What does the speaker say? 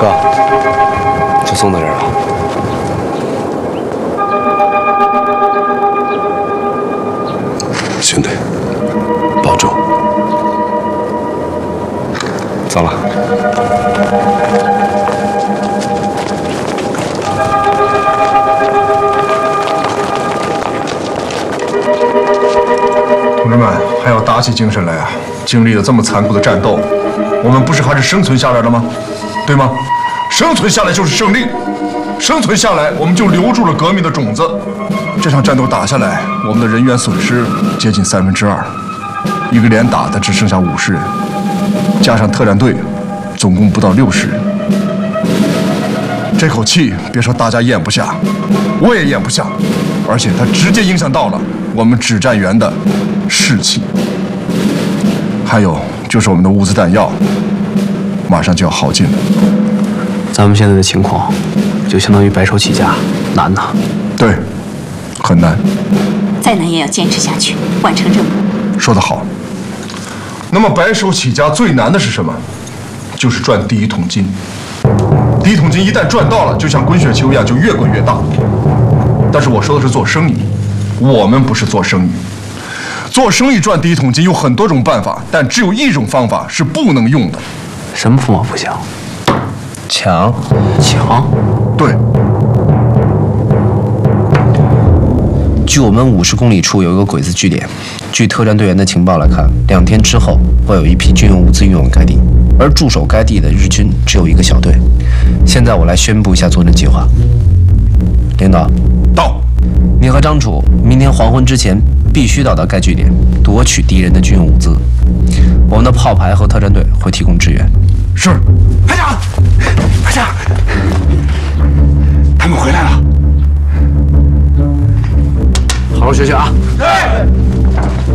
哥，就送到这儿了。 兄弟，保重。 走了。 同志们，还要打起精神来啊！经历了这么残酷的战斗，我们不是还是生存下来了吗？对吗？生存下来就是胜利，生存下来我们就留住了革命的种子。这场战斗打下来，我们的人员损失接近2/3，一个连打的只剩下50人，加上特战队，总共不到60人。这口气别说大家咽不下，我也咽不下，而且它直接影响到了我们指战员的士气。还有就是我们的物资弹药，马上就要耗尽了。 咱们现在的情况，就相当于白手起家，难呐。 对，很难。 再难也要坚持下去，完成任务。 说得好。那么白手起家最难的是什么？就是赚第一桶金。第一桶金一旦赚到了，就像滚雪球一样，就越滚越大。但是我说的是做生意，我们不是做生意。做生意赚第一桶金有很多种办法，但只有一种方法是不能用的。 什么方法不行？ 抢。 对。 距我们50公里处有一个鬼子据点，据特战队员的情报来看，2天之后会有一批军用物资运往该地，而驻守该地的日军只有1个小队。现在我来宣布一下作战计划。领导， 到。 你和张楚明天黄昏之前必须到达该据点，夺取敌人的军用物资。我们的炮排和特战队会提供支援。 是。 排长，排长，他们回来了。 好好学习啊！ 对。